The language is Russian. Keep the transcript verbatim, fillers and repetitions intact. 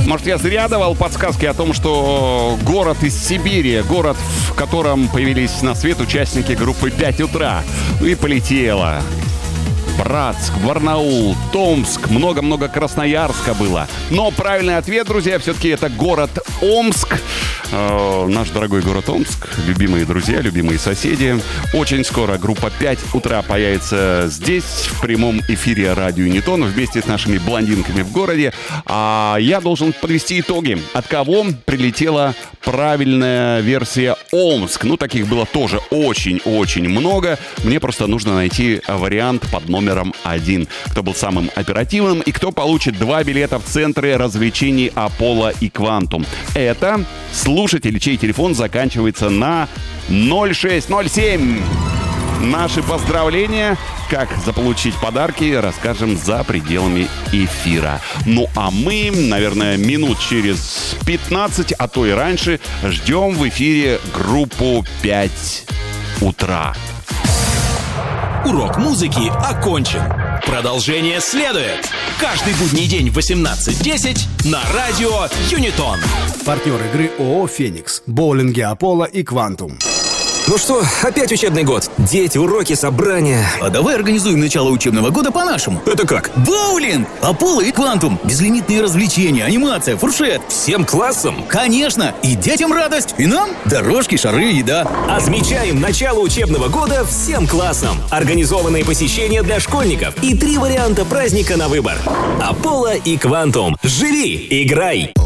Может, я зря давал подсказки о том, что город из Сибири, город, в котором появились на свет участники группы «пять утра». Ну и полетело. Братск, Барнаул, Томск, много-много Красноярска было. Но правильный ответ, друзья, все-таки это город Омск. Э, наш дорогой город Омск, любимые друзья, любимые соседи. Очень скоро группа «пять утра» появится здесь, в прямом эфире радио Юнитон, вместе с нашими блондинками в городе. А я должен подвести итоги. От кого прилетела правильная версия Омск? Ну, таких было тоже очень-очень много. Мне просто нужно найти вариант под номером один. Кто был самым оперативным и кто получит два билета в центры развлечений «Аполло» и «Квантум». Это слушатель, чей телефон заканчивается на ноль шесть ноль семь. Наши поздравления. Как заполучить подарки, расскажем за пределами эфира. Ну а мы, наверное, минут через пятнадцать, а то и раньше, ждем в эфире группу «пять утра». Урок музыки окончен. Продолжение следует. Каждый будний день в восемнадцать десять на радио Юнитон. Партнер игры ООО «Феникс», боулинги «Аполло» и «Квантум». Ну что, опять учебный год. Дети, уроки, собрания. А давай организуем начало учебного года по-нашему. Это как? Боулинг, Аполло и Квантум. Безлимитные развлечения, анимация, фуршет. Всем классом? Конечно. И детям радость, и нам дорожки, шары, еда. Отмечаем начало учебного года всем классом. Организованные посещения для школьников и три варианта праздника на выбор. Аполло и Квантум. Живи, играй.